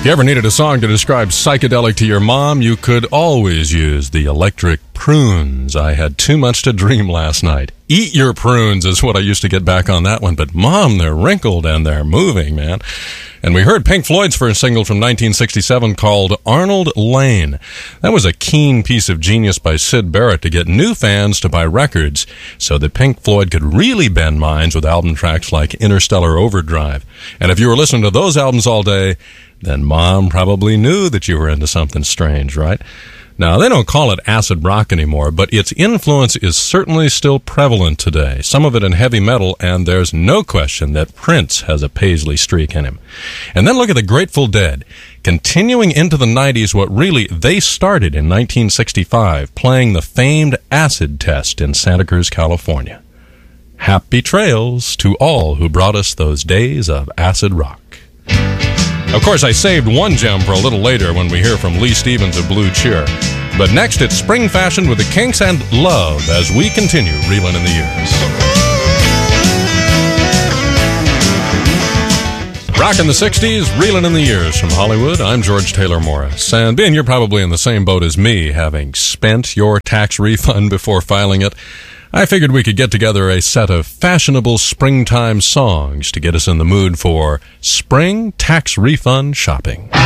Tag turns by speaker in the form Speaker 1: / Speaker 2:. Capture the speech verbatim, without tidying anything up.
Speaker 1: you ever needed a song to describe psychedelic to your mom, you could always use the Electric Prunes. I had too much to dream last night. Eat your prunes is what I used to get back on that one. But Mom, they're wrinkled and they're moving, man. And we heard Pink Floyd's first single from nineteen sixty-seven called Arnold Lane. That was a keen piece of genius by Syd Barrett to get new fans to buy records so that Pink Floyd could really bend minds with album tracks like Interstellar Overdrive. And if you were listening to those albums all day, then Mom probably knew that you were into something strange, right? Now, they don't call it acid rock anymore, but its influence is certainly still prevalent today, some of it in heavy metal, and there's no question that Prince has a Paisley streak in him. And then look at the Grateful Dead, continuing into the nineties what really they started in nineteen sixty-five, playing the famed Acid Test in Santa Cruz, California. Happy trails to all who brought us those days of acid rock. Of course, I saved one gem for a little later when we hear from Lee Stevens of Blue Cheer. But next, it's Spring Fashion with the Kinks and Love as we continue reeling in the years. Rockin' the sixties, reeling in the years from Hollywood. I'm George Taylor Morris. And Ben, you're probably in the same boat as me, having spent your tax refund before filing it. I figured we could get together a set of fashionable springtime songs to get us in the mood for spring tax refund shopping.